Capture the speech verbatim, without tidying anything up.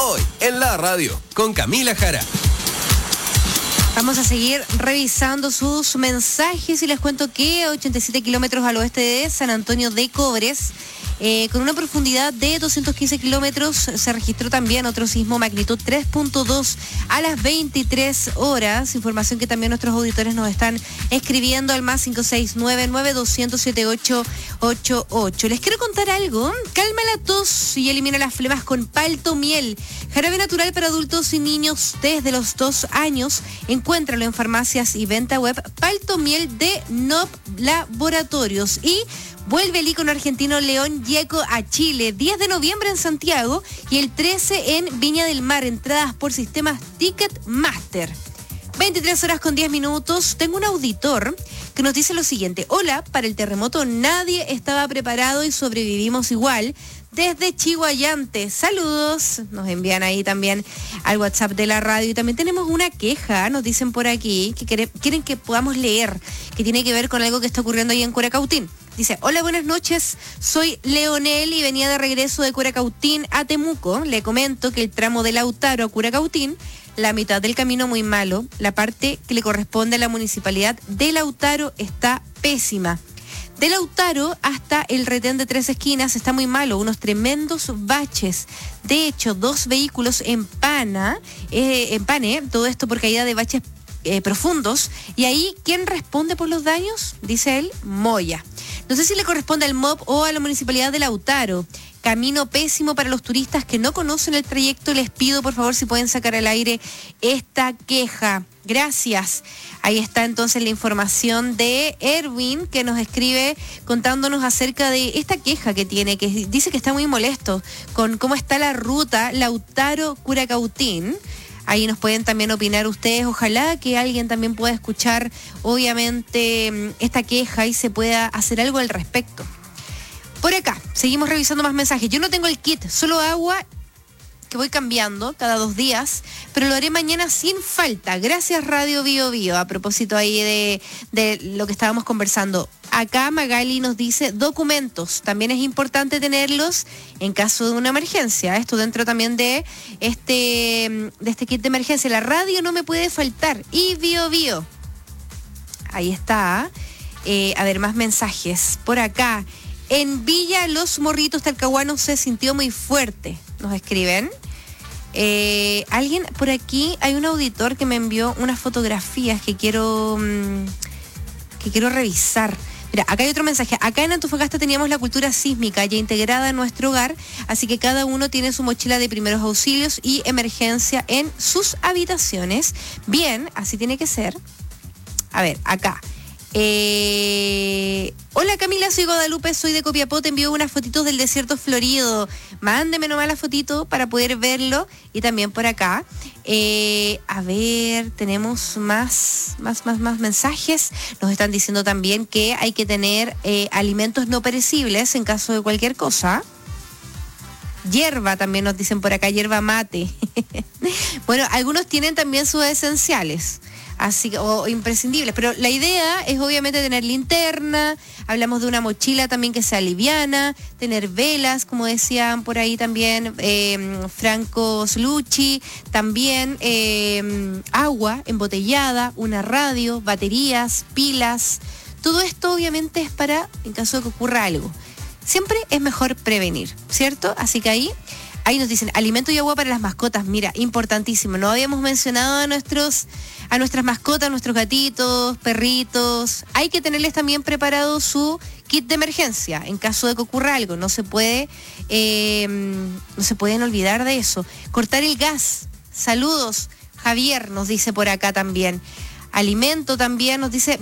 Hoy en la radio con Camila Jara. Vamos a seguir revisando sus mensajes y les cuento que a ochenta y siete kilómetros al oeste de San Antonio de Cobres, eh, con una profundidad de doscientos quince kilómetros, se registró también otro sismo magnitud tres punto dos a las veintitrés horas. Información que también nuestros auditores nos están escribiendo al más cinco seis nueve, nueve dos cero cero, siete ocho ocho ocho. Les quiero contar algo. Calma la tos y elimina las flemas con Palto Miel. Jarabe natural para adultos y niños desde los dos años. Encuéntralo en farmacias y venta web. Palto Miel de N O P Laboratorios. Y vuelve el ícono argentino León Gieco a Chile. diez de noviembre en Santiago y el trece en Viña del Mar. Entradas por sistemas Ticketmaster. veintitrés horas con diez minutos. Tengo un auditor que nos dice lo siguiente. Hola, para el terremoto nadie estaba preparado y sobrevivimos igual. Desde Chihuayante, saludos, nos envían ahí también al WhatsApp de la radio. Y también tenemos una queja, nos dicen por aquí, que quiere, quieren que podamos leer, que tiene que ver con algo que está ocurriendo ahí en Curacautín. Dice, hola, buenas noches, soy Leonel y venía de regreso de Curacautín a Temuco. Le comento que el tramo de Lautaro a Curacautín, la mitad del camino muy malo, la parte que le corresponde a la municipalidad de Lautaro está pésima. De Lautaro hasta el retén de Tres Esquinas está muy malo, unos tremendos baches. De hecho, dos vehículos en pana, eh, en pane, todo esto por caída de baches eh, profundos. Y ahí, ¿quién responde por los daños? Dice él, Moya. No sé si le corresponde al M O P o a la municipalidad de Lautaro. Camino pésimo para los turistas que no conocen el trayecto. Les pido, por favor, si pueden sacar al aire esta queja. Gracias. Ahí está entonces la información de Erwin, que nos escribe contándonos acerca de esta queja que tiene, que dice que está muy molesto con cómo está la ruta Lautaro-Curacautín. Ahí nos pueden también opinar ustedes. Ojalá que alguien también pueda escuchar, obviamente, esta queja y se pueda hacer algo al respecto. Por acá, seguimos revisando más mensajes. Yo no tengo el kit, solo agua que voy cambiando cada dos días, pero lo haré mañana sin falta. Gracias, Radio Bio Bio. A propósito ahí de, de lo que estábamos conversando. Acá Magali nos dice documentos. También es importante tenerlos en caso de una emergencia. Esto dentro también de este, de este kit de emergencia. La radio no me puede faltar. Y Bio Bio. Ahí está. Eh, a ver, más mensajes. Por acá. En Villa Los Morritos, Talcahuano, se sintió muy fuerte. Nos escriben. Eh, alguien por aquí, hay un auditor que me envió unas fotografías que quiero, mmm, que quiero revisar. Mira, acá hay otro mensaje. Acá en Antofagasta teníamos la cultura sísmica ya integrada en nuestro hogar, así que cada uno tiene su mochila de primeros auxilios y emergencia en sus habitaciones. Bien, así tiene que ser. A ver, acá. Eh, hola Camila, soy Guadalupe, soy de Copiapó, te envío unas fotitos del desierto florido. Mándeme nomás la fotito para poder verlo. Y también por acá, eh, a ver, tenemos más, más, más, más mensajes. Nos están diciendo también que hay que tener eh, alimentos no perecibles en caso de cualquier cosa. Hierba también nos dicen por acá, hierba mate. Bueno, algunos tienen también sus esenciales. Así que, o imprescindibles, pero la idea es obviamente tener linterna, hablamos de una mochila también que sea liviana, tener velas, como decían por ahí también eh, Franco Slucci, también eh, agua embotellada, una radio, baterías, pilas, todo esto obviamente es para, en caso de que ocurra algo. Siempre es mejor prevenir, ¿cierto? Así que ahí... Ahí nos dicen, alimento y agua para las mascotas. Mira, importantísimo. No habíamos mencionado a nuestros, a nuestras mascotas, nuestros gatitos, perritos. Hay que tenerles también preparado su kit de emergencia en caso de que ocurra algo. No se puede, eh, no se pueden olvidar de eso. Cortar el gas. Saludos. Javier nos dice por acá también. Alimento también nos dice...